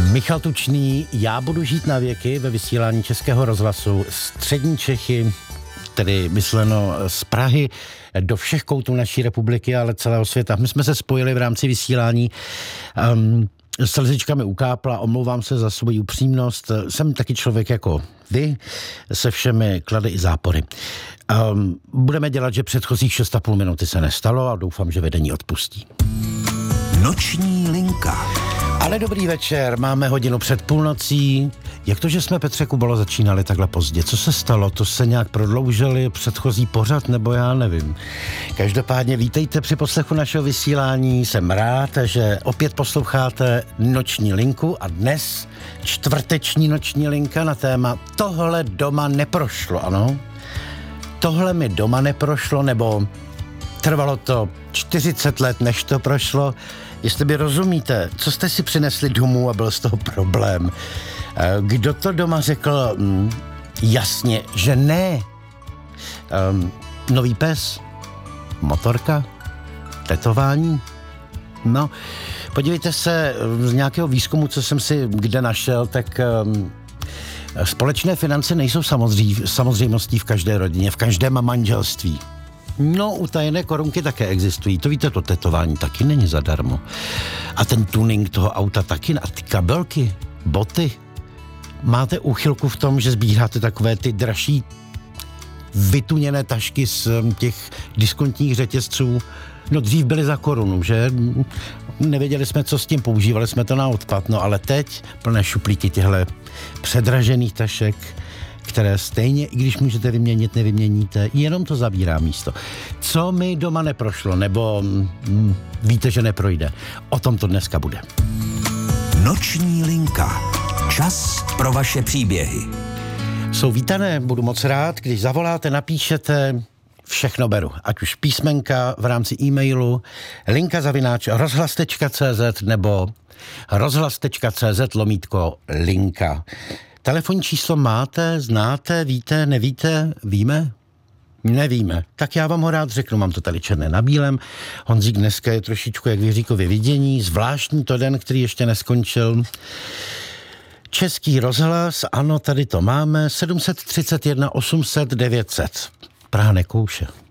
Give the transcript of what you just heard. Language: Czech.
Michal Tučný, já budu žít na věky ve vysílání Českého rozhlasu střední Čechy, tedy myšleno z Prahy do všech koutů naší republiky, ale celého světa. My jsme se spojili v rámci vysílání. Slzička mi ukápla, omlouvám se za svoji upřímnost. Jsem taky člověk jako vy, se všemi klady i zápory. Budeme dělat, že předchozích 6,5 minuty se nestalo a doufám, že vedení odpustí. Noční linka. Ale dobrý večer, máme hodinu před půlnocí. Jak to, že jsme, Petře Kubalo, začínali takhle pozdě? Co se stalo? To se nějak prodloužili předchozí pořad, nebo já nevím. Každopádně vítejte při poslechu našeho vysílání. Jsem rád, že opět posloucháte Noční linku a dnes čtvrteční Noční linka na téma Tohle doma neprošlo, ano? Tohle mi doma neprošlo, nebo trvalo to 40 let, než to prošlo. Jestli by rozumíte, co jste si přinesli domů a byl z toho problém. Kdo to doma řekl jasně, že ne? Nový pes? Motorka? Tetování? No, podívejte se, z nějakého výzkumu, co jsem si kde našel, tak společné finance nejsou samozřejmostí v každé rodině, v každém manželství. No, utajené korunky také existují. To víte, to tetování taky není zadarmo. A ten tuning toho auta taky, a ty kabelky, boty. Máte úchylku v tom, že sbíráte takové ty dražší vytuněné tašky z těch diskontních řetězců. No, dřív byly za korunu, že? Nevěděli jsme, co s tím, používali jsme to na odpad. No, ale teď plné šuplíky těchto předražených tašek, které stejně, i když můžete vyměnit, nevyměníte, jenom to zabírá místo. Co mi doma neprošlo, nebo víte, že neprojde? O tom to dneska bude. Noční linka. Čas pro vaše příběhy. Jsou vítané, budu moc rád, když zavoláte, napíšete, všechno beru. Ať už písmenka v rámci e-mailu, linka@rozhlas.cz nebo rozhlas.cz/linka. Telefonní číslo máte, znáte, víte, nevíte, víme? Nevíme. Tak já vám ho rád řeknu, mám to tady černé na bílém. Honzík dneska je trošičku jak Věříkově vidění, zvláštní to den, který ještě neskončil. Český rozhlas, ano, tady to máme, 731 800 900. Praha nekouše.